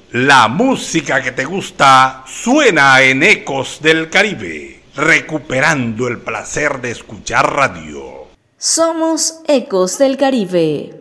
La música que te gusta suena en Ecos del Caribe, recuperando el placer de escuchar radio. Somos Ecos del Caribe.